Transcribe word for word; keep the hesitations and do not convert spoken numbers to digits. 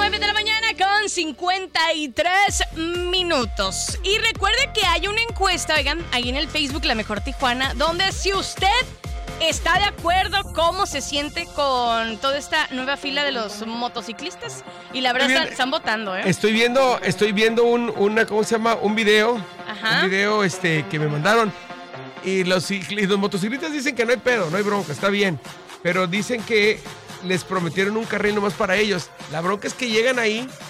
nueve de la mañana con cincuenta y tres minutos. Y recuerde que hay una encuesta, oigan, ahí en el Facebook La Mejor Tijuana, donde si usted está de acuerdo cómo se siente con toda esta nueva fila de los motociclistas. Y la verdad están, están votando, ¿eh? Estoy viendo, estoy viendo un, una, ¿cómo se llama? Un video. Ajá. Un video este, que me mandaron. Y los, cicli- los motociclistas dicen que no hay pedo, no hay bronca, está bien. Pero dicen que les prometieron un carril nomás para ellos. La bronca es que llegan ahí